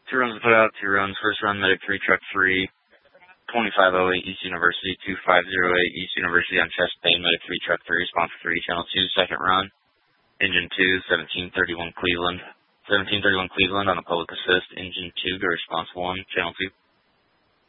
2 runs put out, 2 runs. First run, Medic 3, Truck 3, 2508 East University, 2508 East University on chest bay, Medic 3, Truck 3, response 3, Channel 2. Second run, Engine 2, 1731 Cleveland. 1731 Cleveland on a public assist, Engine 2 to response 1, Channel 2.